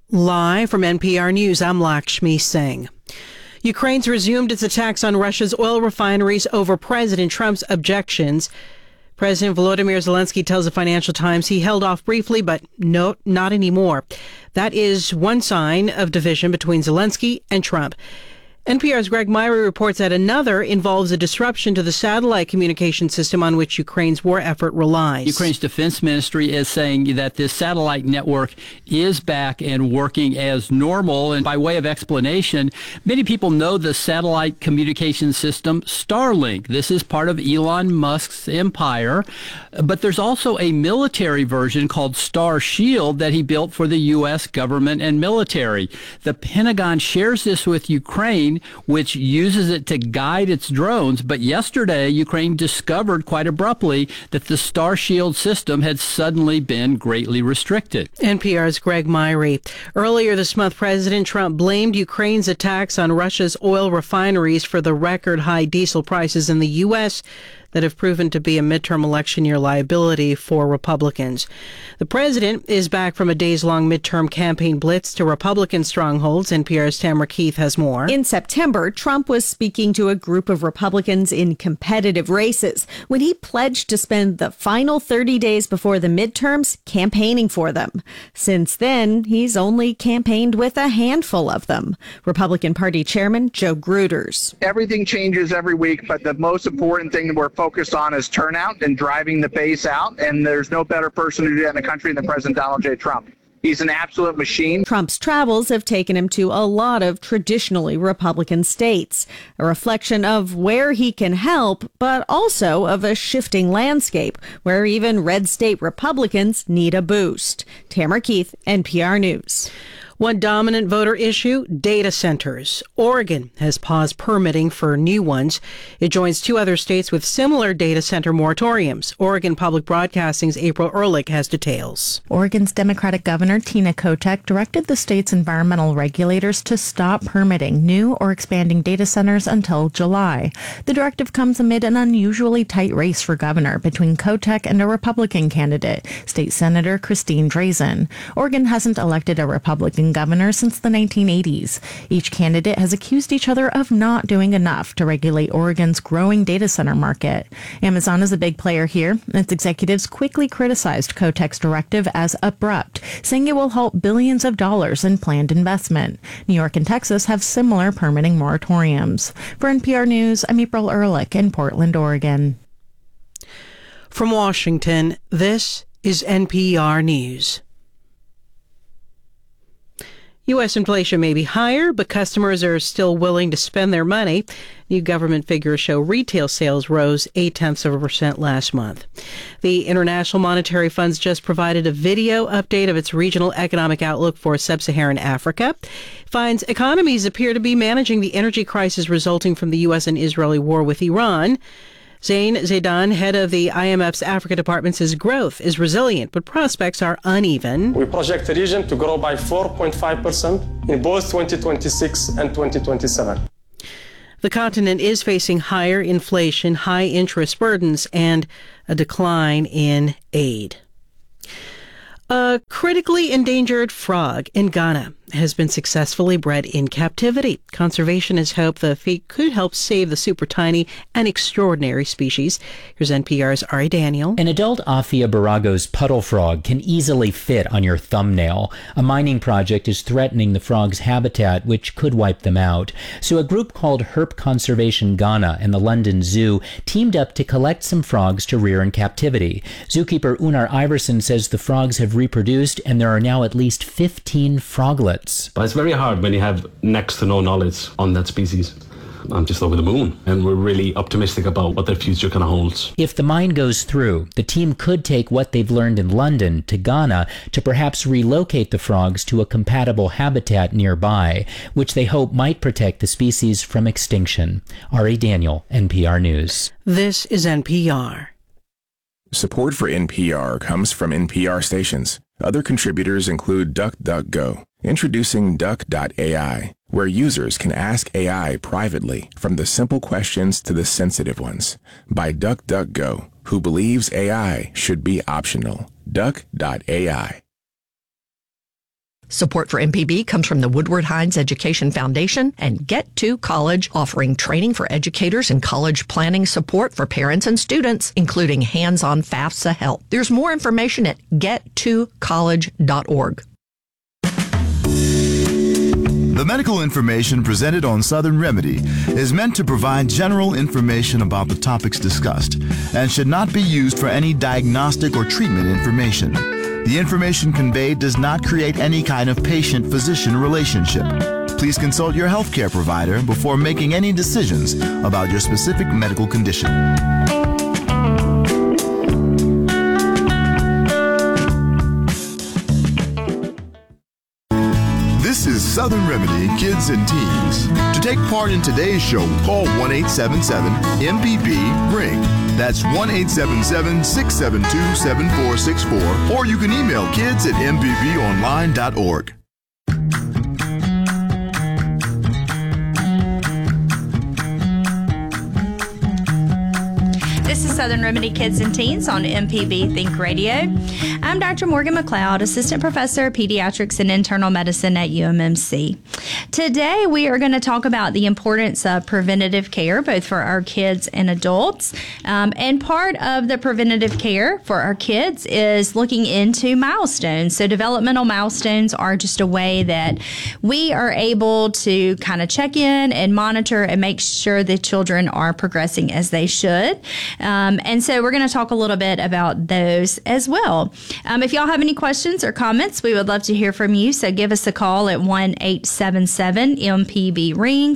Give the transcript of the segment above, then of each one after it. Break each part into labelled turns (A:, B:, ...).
A: Live from NPR News, I'm Lakshmi Singh. Ukraine's resumed its attacks on Russia's oil refineries over President Trump's objections. President Volodymyr Zelensky tells the Financial Times he held off briefly, but no, not anymore. That is one sign of division between Zelensky and Trump. NPR's Greg Myrie reports that another involves a disruption to the satellite communication system on which Ukraine's war effort relies.
B: Ukraine's defense ministry is saying that this satellite network is back and working as normal. And by way of explanation, many people know the satellite communication system Starlink. This is part of Elon Musk's empire. But there's also a military version called Star Shield that he built for the U.S. government and military. The Pentagon shares this with Ukraine, which uses it to guide its drones. But yesterday, Ukraine discovered quite abruptly that the Star Shield system had suddenly been greatly restricted.
A: NPR's Greg Myrie. Earlier this month, President Trump blamed Ukraine's attacks on Russia's oil refineries for the record high diesel prices in the U.S. that have proven to be a midterm election year liability for Republicans. The president is back from a days-long midterm campaign blitz to Republican strongholds. NPR's Tamara Keith has more.
C: In September, Trump was speaking to a group of Republicans in competitive races when he pledged to spend the final 30 days before the midterms campaigning for them. Since then, he's only campaigned with a handful of them. Republican Party Chairman Joe Gruters.
D: Everything changes every week, but the most important thing that we're focused on is turnout and driving the base out. And there's no better person to do that in the country than President Donald J. Trump. He's an absolute machine.
C: Trump's travels have taken him to a lot of traditionally Republican states, a reflection of where he can help, but also of a shifting landscape where even red state Republicans need a boost. Tamara Keith, NPR News.
A: One dominant voter issue, data centers. Oregon has paused permitting for new ones. It joins two other states with similar data center moratoriums. Oregon Public Broadcasting's April Ehrlich has details.
E: Oregon's Democratic Governor Tina Kotek directed the state's environmental regulators to stop permitting new or expanding data centers until July. The directive comes amid an unusually tight race for governor between Kotek and a Republican candidate, State Senator Christine Drazan. Oregon hasn't elected a Republican governor since the 1980s. Each candidate has accused each other of not doing enough to regulate Oregon's growing data center market. Amazon is a big player here. Its executives quickly criticized Kotek's directive as abrupt, saying it will halt billions of dollars in planned investment. New York and Texas have similar permitting moratoriums. For NPR News, I'm April Ehrlich in Portland, Oregon.
A: From Washington, this is NPR News. U.S. inflation may be higher, but customers are still willing to spend their money. New government figures show retail sales rose 0.8% last month. The International Monetary Fund's just provided a video update of its regional economic outlook for sub-Saharan Africa. It finds economies appear to be managing the energy crisis resulting from the U.S. and Israeli war with Iran. Zain Zaidan, head of the IMF's Africa Department, says growth is resilient, but prospects are uneven.
F: We project the region to grow by 4.5% in both 2026 and 2027.
A: The continent is facing higher inflation, high interest burdens, and a decline in aid. A critically endangered frog in Ghana has been successfully bred in captivity. Conservationists hope the feat could help save the super tiny and extraordinary species. Here's NPR's Ari Daniel.
G: An adult Aphia Baragos puddle frog can easily fit on your thumbnail. A mining project is threatening the frog's habitat, which could wipe them out. So a group called Herp Conservation Ghana and the London Zoo teamed up to collect some frogs to rear in captivity. Zookeeper Unar Iverson says the frogs have reproduced and there are now at least 15 froglets.
H: But it's very hard when you have next to no knowledge on that species. I'm just over the moon, and we're really optimistic about what their future kind of holds.
G: If the mine goes through, the team could take what they've learned in London to Ghana to perhaps relocate the frogs to a compatible habitat nearby, which they hope might protect the species from extinction. Ari Daniel, NPR News.
A: This is NPR.
I: Support for NPR comes from NPR stations. Other contributors include DuckDuckGo. Introducing Duck.ai, where users can ask AI privately from the simple questions to the sensitive ones. By DuckDuckGo, who believes AI should be optional. Duck.ai.
J: Support for MPB comes from the Woodward Hines Education Foundation and Get2 College, offering training for educators and college planning support for parents and students, including hands-on FAFSA help. There's more information at get2college.org.
K: The medical information presented on Southern Remedy is meant to provide general information about the topics discussed and should not be used for any diagnostic or treatment information. The information conveyed does not create any kind of patient-physician relationship. Please consult your healthcare provider before making any decisions about your specific medical condition. This is Southern Remedy Kids and Teens. To take part in today's show, call 1-877-MPB-RING. That's 1-877-672-7464. Or you can email kids@mpbonline.org.
L: This is Southern Remedy Kids and Teens on MPB Think Radio. I'm Dr. Morgan McLeod, Assistant Professor of Pediatrics and Internal Medicine at UMMC. Today, we are going to talk about the importance of preventative care, both for our kids and adults. And part of the preventative care for our kids is looking into milestones. So developmental milestones are just a way that we are able to kind of check in and monitor and make sure the children are progressing as they should. And so we're going to talk a little bit about those as well. If y'all have any questions or comments, we would love to hear from you. So give us a call at 1-877-MPB-RING,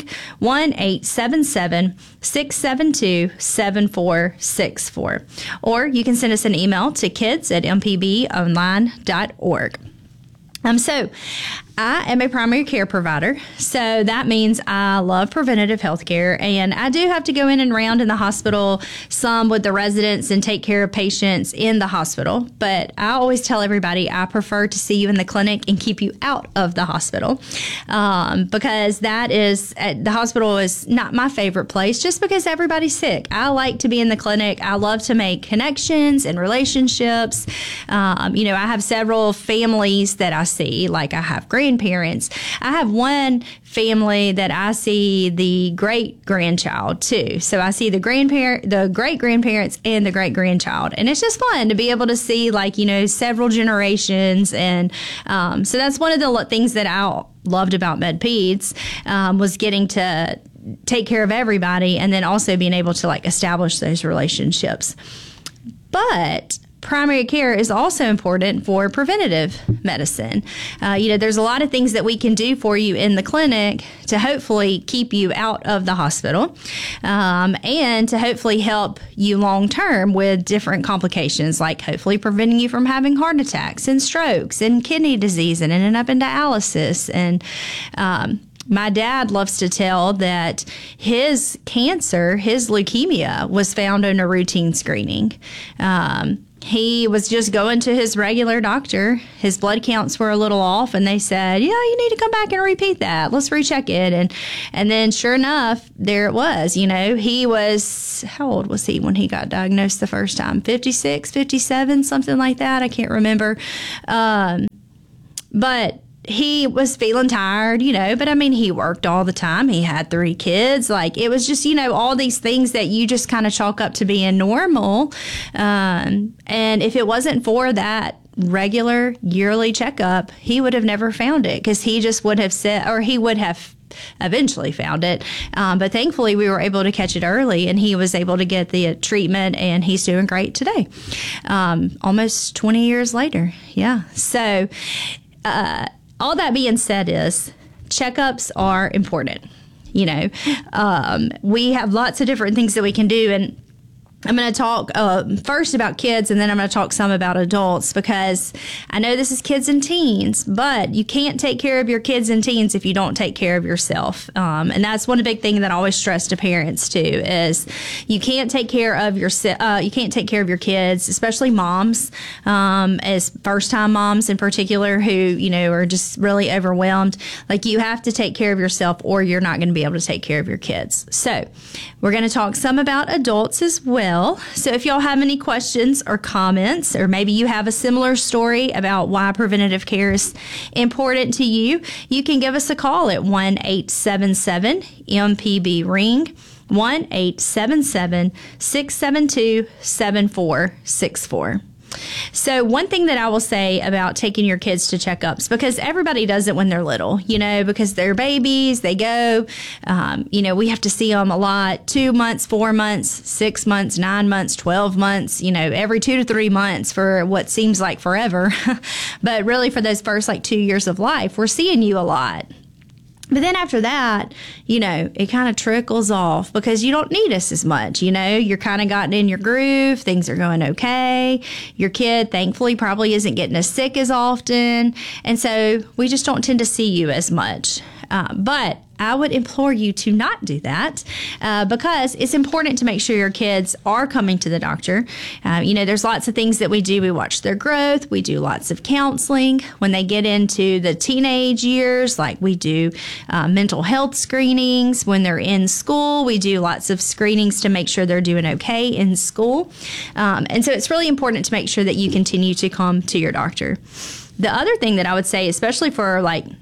L: 1-877-672-7464. Or you can send us an email to kids@mpbonline.org. So I am a primary care provider, so that means I love preventative health care, and I do have to go in and round in the hospital some with the residents and take care of patients in the hospital, but I always tell everybody I prefer to see you in the clinic and keep you out of the hospital, because the hospital is not my favorite place just because everybody's sick. I like to be in the clinic. I love to make connections and relationships. I have several families that I see, like I have grandparents. I have one family that I see the great-grandchild too. So I see the great-grandparents and the great-grandchild. And it's just fun to be able to see several generations. And so that's one of the things that I loved about MedPeds, was getting to take care of everybody and then also being able to establish those relationships. But primary care is also important for preventative medicine. There's a lot of things that we can do for you in the clinic to hopefully keep you out of the hospital, and to hopefully help you long term with different complications, like hopefully preventing you from having heart attacks and strokes and kidney disease and ending up in dialysis. And my dad loves to tell that his cancer, his leukemia, was found in a routine screening. He was just going to his regular doctor. His blood counts were a little off, and they said, "Yeah, you need to come back and repeat that. Let's recheck it." And then sure enough, there it was. He was, how old was he when he got diagnosed the first time? 56, 57, something like that. I can't remember. But he was feeling tired, but he worked all the time. He had 3 kids. It was just, all these things that you just kind of chalk up to being normal. And if it wasn't for that regular yearly checkup, he would have never found it, because he just would have said, or he would have eventually found it. But thankfully we were able to catch it early, and he was able to get the treatment, and he's doing great today. Almost 20 years later. Yeah. So, all that being said is checkups are important. We have lots of different things that we can do, and I'm going to talk first about kids, and then I'm going to talk some about adults, because I know this is kids and teens, but you can't take care of your kids and teens if you don't take care of yourself. And that's one big thing that I always stress to parents too, is you can't take care of your kids, especially moms, as first-time moms in particular, who are just really overwhelmed. You have to take care of yourself, or you're not going to be able to take care of your kids. So we're going to talk some about adults as well. well. So if y'all have any questions or comments, or maybe you have a similar story about why preventative care is important to you, you can give us a call at 1-877-MPB-RING, 1-877-672-7464. So one thing that I will say about taking your kids to checkups, because everybody does it when they're little, because they're babies, they go, we have to see them a lot, 2 months, 4 months, 6 months, 9 months, 12 months, every 2 to 3 months for what seems like forever. But really for those first 2 years of life, we're seeing you a lot. But then after that, it kind of trickles off because you don't need us as much. You're kind of gotten in your groove. Things are going okay. Your kid, thankfully, probably isn't getting as sick as often. And so we just don't tend to see you as much. But I would implore you to not do that because it's important to make sure your kids are coming to the doctor. There's lots of things that we do. We watch their growth. We do lots of counseling. When they get into the teenage years, we do mental health screenings. When they're in school, we do lots of screenings to make sure they're doing okay in school. And so it's really important to make sure that you continue to come to your doctor. The other thing that I would say, especially for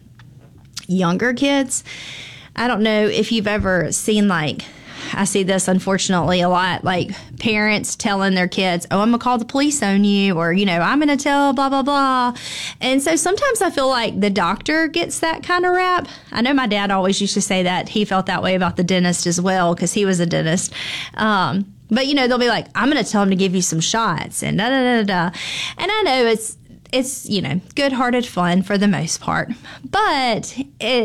L: younger kids, I don't know if you've ever seen I see this unfortunately a lot, parents telling their kids, oh, I'm gonna call the police on you, or I'm gonna tell blah blah blah. And so sometimes I feel like the doctor gets that kind of rap. I know my dad always used to say that he felt that way about the dentist as well because he was a dentist. But they'll be like, I'm gonna tell him to give you some shots and da da da da. And I know it's good-hearted fun for the most part. But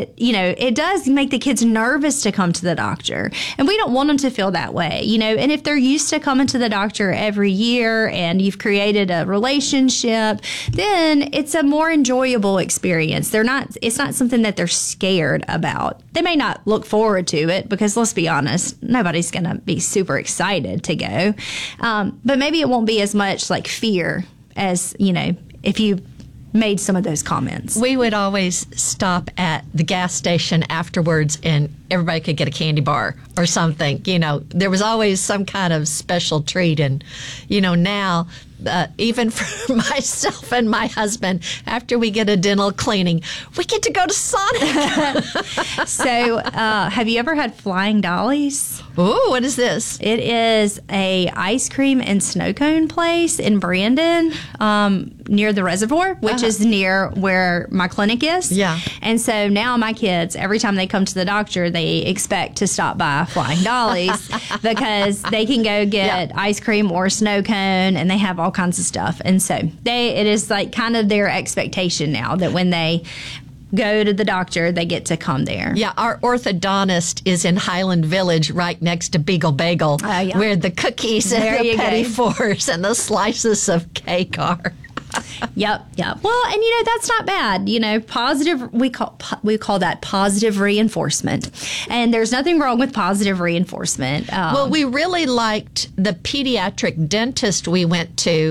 L: it does make the kids nervous to come to the doctor. And we don't want them to feel that way, And if they're used to coming to the doctor every year and you've created a relationship, then it's a more enjoyable experience. It's not something that they're scared about. They may not look forward to it because, let's be honest, nobody's going to be super excited to go. But maybe it won't be as much fear as, if you made some of those comments.
J: We would always stop at the gas station afterwards and everybody could get a candy bar or something. There was always some kind of special treat. And, now, even for myself and my husband, after we get a dental cleaning, we get to go to Sonic.
L: So, have you ever had Flying Dollies?
J: Ooh, what is this?
L: It is a ice cream and snow cone place in Brandon, near the reservoir, which is near where my clinic is.
J: Yeah.
L: And so now my kids, every time they come to the doctor, they expect to stop by Flying Dollies because they can go get ice cream or snow cone, and they have all kinds of stuff. And so it is kind of their expectation now that when they go to the doctor, they get to come there.
J: Yeah, our orthodontist is in Highland Village right next to Beagle Bagel, where the cookies and the petit fours and the slices of cake are.
L: Yep. Well, and that's not bad. Positive. We call that positive reinforcement, and there's nothing wrong with positive reinforcement.
J: Well, we really liked the pediatric dentist we went to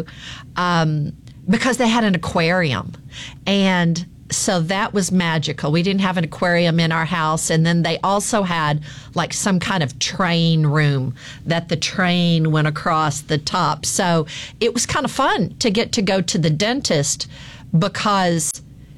J: because they had an aquarium, and so that was magical. We didn't have an aquarium in our house. And then they also had some kind of train room that the train went across the top. So it was kind of fun to get to go to the dentist because,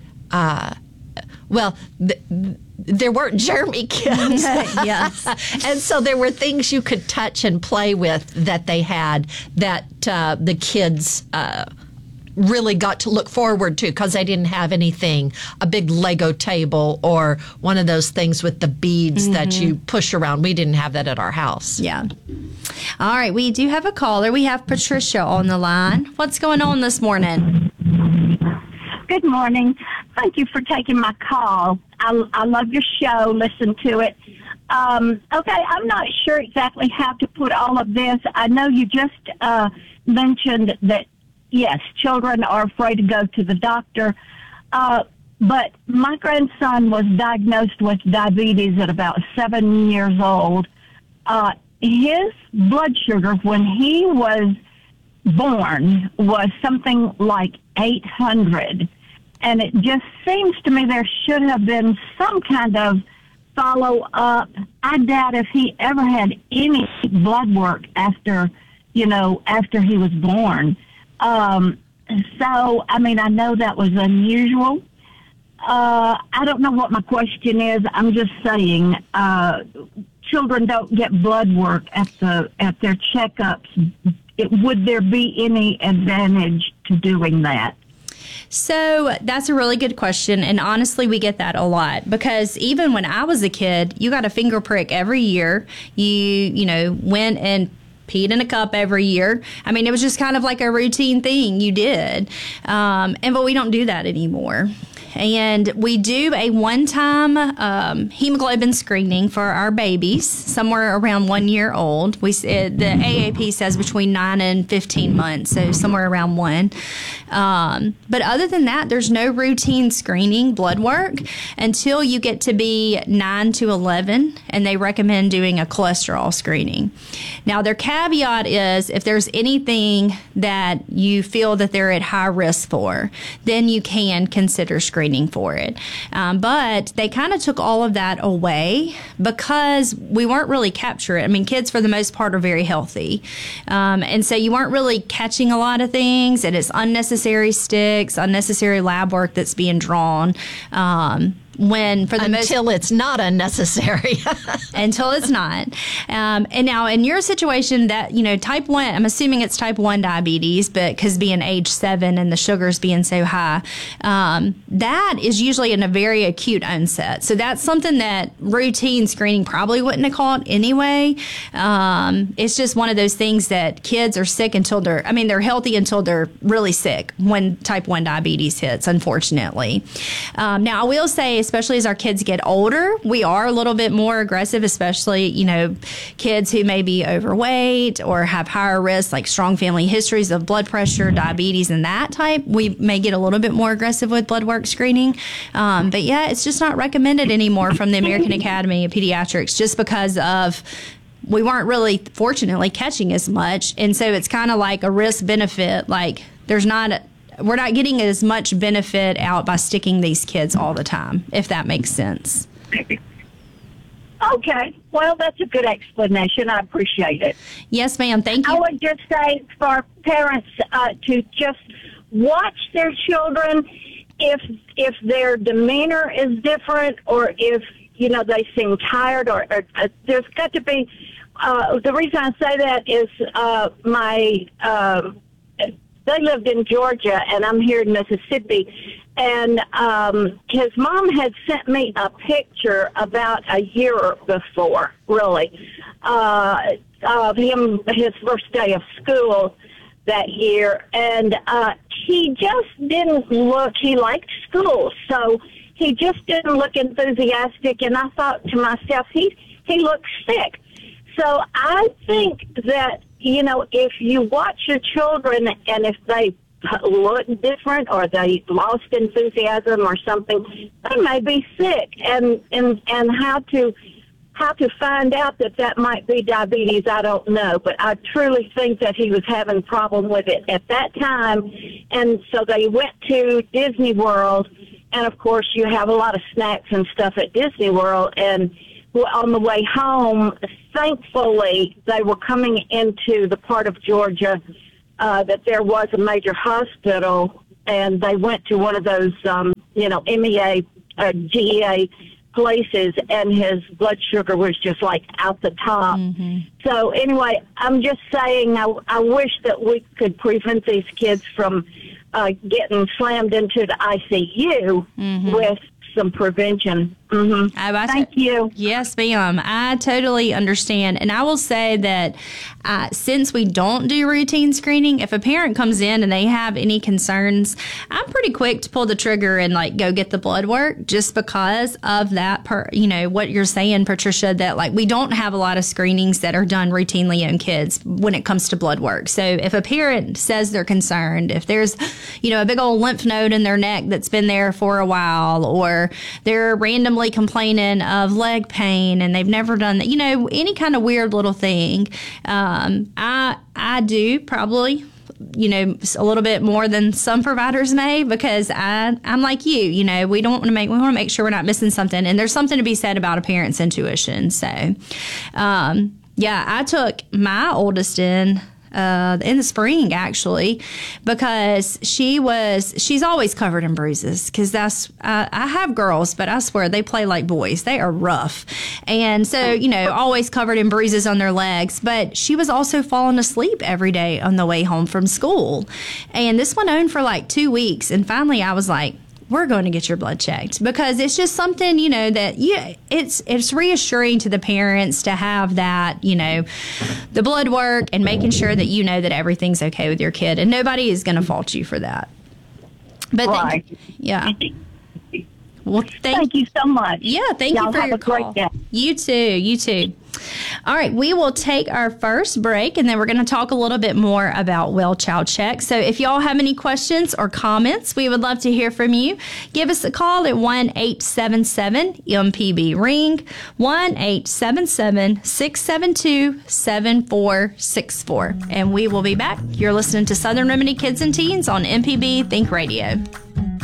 J: there weren't germy kids.
L: Yes.
J: And so there were things you could touch and play with that they had that the kids really got to look forward to because they didn't have anything, a big Lego table or one of those things with the beads that you push around. We didn't have that at our house.
L: Yeah. All right. We do have a caller. We have Patricia on the line. What's going on this morning?
M: Good morning. Thank you for taking my call. I love your show. Listen to it. Okay, I'm not sure exactly how to put all of this. I know you just mentioned that, yes, children are afraid to go to the doctor. But my grandson was diagnosed with diabetes at about 7 years old. His blood sugar when he was born was something like 800. And it just seems to me there should have been some kind of follow-up. I doubt if he ever had any blood work after after he was born. So, I mean, I know that was unusual. I don't know what my question is. I'm just saying, children don't get blood work at their checkups. Would there be any advantage to doing that?
L: So that's a really good question. And honestly, we get that a lot because even when I was a kid, you got a finger prick every year. You went and peed in a cup every year. I mean, it was just kind of like a routine thing you did. But we don't do that anymore. And we do a one-time hemoglobin screening for our babies, somewhere around 1 year old. The AAP says between 9 and 15 months, so somewhere around 1. But other than that, there's no routine screening blood work until you get to be 9 to 11, and they recommend doing a cholesterol screening. Now, their caveat is if there's anything that you feel that they're at high risk for, then you can consider screening for it. But they kind of took all of that away because we weren't really capturing it. I mean, kids for the most part are very healthy. And so you weren't really catching a lot of things, and it's unnecessary sticks, unnecessary lab work that's being drawn.
J: Until it's not unnecessary.
L: Until it's not. And now in your situation that, type 1, I'm assuming it's type 1 diabetes, but because being age 7 and the sugars being so high, that is usually in a very acute onset. So that's something that routine screening probably wouldn't have caught anyway. It's just one of those things that kids are sick until they're healthy until they're really sick when type 1 diabetes hits, unfortunately. Now, I will say, especially as our kids get older, we are a little bit more aggressive, especially, kids who may be overweight or have higher risks, like strong family histories of blood pressure, diabetes, and that type. We may get a little bit more aggressive with blood work screening. But yeah, it's just not recommended anymore from the American Academy of Pediatrics just because of we weren't really, fortunately, catching as much. And so it's kind of like a risk benefit. Like we're not getting as much benefit out by sticking these kids all the time, if that makes sense.
M: Okay. Well, that's a good explanation. I appreciate it.
L: Yes, ma'am. Thank you.
M: I would just say for parents to just watch their children if their demeanor is different or if, they seem tired or there's got to be, the reason I say that is they lived in Georgia, and I'm here in Mississippi. And his mom had sent me a picture about a year before, really, of him, his first day of school that year. And he just didn't look, he liked school, so he just didn't look enthusiastic. And I thought to myself, he looks sick. So I think that, if you watch your children and if they look different or they lost enthusiasm or something, they may be sick. And how to find out that might be diabetes, I don't know. But I truly think that he was having a problem with it at that time. And so they went to Disney World. And, of course, you have a lot of snacks and stuff at Disney World. And on the way home, thankfully, they were coming into the part of Georgia that there was a major hospital, and they went to one of those, MEA, GEA places, and his blood sugar was just like out the top. Mm-hmm. So anyway, I'm just saying I wish that we could prevent these kids from getting slammed into the ICU with some prevention. Mm-hmm. Thank you.
L: Yes, ma'am. I totally understand. And I will say that since we don't do routine screening, if a parent comes in and they have any concerns, I'm pretty quick to pull the trigger and go get the blood work just because of that, what you're saying, Patricia, that we don't have a lot of screenings that are done routinely on kids when it comes to blood work. So if a parent says they're concerned, if there's, a big old lymph node in their neck that's been there for a while, or they're randomly complaining of leg pain and they've never done that, any kind of weird little thing. I do probably, a little bit more than some providers may, because I'm like you, we want to make sure we're not missing something. And there's something to be said about a parent's intuition. So, I took my oldest in in the spring, actually, because she's always covered in bruises, because I have girls, but I swear they play like boys. They are rough. And so, always covered in bruises on their legs. But she was also falling asleep every day on the way home from school. And this went on for like 2 weeks. And finally I was like, we're going to get your blood checked, because it's just something, that it's reassuring to the parents to have that, the blood work and making sure that that everything's okay with your kid, and nobody is going to fault you for that. But
M: right.
L: Yeah. Well, thank you
M: so much.
L: Yeah, thank you for your call. Great day. You too. All right, we will take our first break, and then we're going to talk a little bit more about Well Child Check. So if y'all have any questions or comments, we would love to hear from you. Give us a call at 1-877-MPB-RING, 1-877-672-7464. And we will be back. You're listening to Southern Remedy Kids and Teens on MPB Think Radio.